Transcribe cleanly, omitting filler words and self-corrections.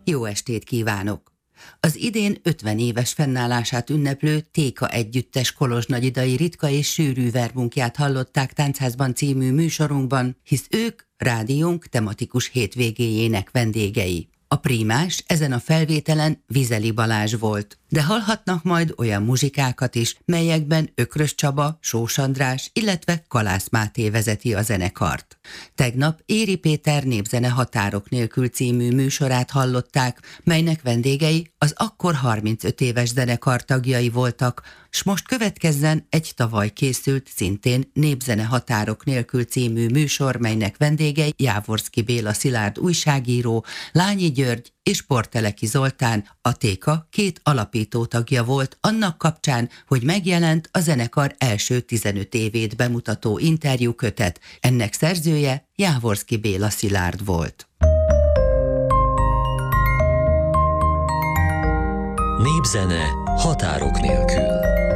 Jó estét kívánok! Az idén 50 éves fennállását ünneplő Téka együttes kolozsnagyidai ritka és sűrű vermunkját hallották Táncházban című műsorunkban, hisz ők rádiónk tematikus hétvégéjének vendégei. A prímás ezen a felvételen Vizeli Balázs volt, de hallhatnak majd olyan muzsikákat is, melyekben Ökrös Csaba, Sós András, illetve Kalász Máté vezeti a zenekart. Tegnap Éri Péter Népzene Határok nélkül című műsorát hallották, melynek vendégei az akkor 35 éves zenekar tagjai voltak, s most következzen egy tavaly készült, szintén Népzene Határok nélkül című műsor, melynek vendégei Jávorszky Béla Szilárd újságíró, Lányi György és Porteleki Zoltán, a Téka 2 alapító tagja volt annak kapcsán, hogy megjelent a zenekar első 15 évét bemutató interjúkötet. Ennek szerzője Jávorszky Béla Szilárd volt. Népzene határok nélkül.